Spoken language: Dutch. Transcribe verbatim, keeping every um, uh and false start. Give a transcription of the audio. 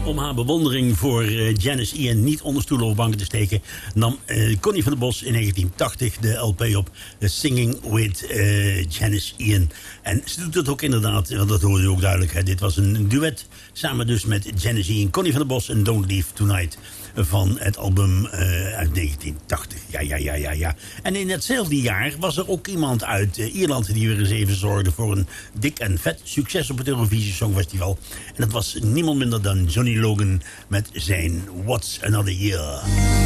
Om haar bewondering voor uh, Janis Ian niet onder stoelen of banken te steken, nam uh, Connie van der Bos in negentien tachtig de L P op, uh, Singing with uh, Janis Ian. En ze doet het ook inderdaad, want dat hoorde je ook duidelijk. Hè. Dit was een duet, samen dus met Janis Ian, Connie van der Bos en Don't Leave Tonight van het album uh, uit negentien tachtig. Ja, ja, ja, ja, ja. En in hetzelfde jaar was er ook iemand uit uh, Ierland die weer eens even zorgde voor een dik en vet succes op het Eurovisie Songfestival. En dat was niemand minder dan Johnny Logan met zijn What's Another Year.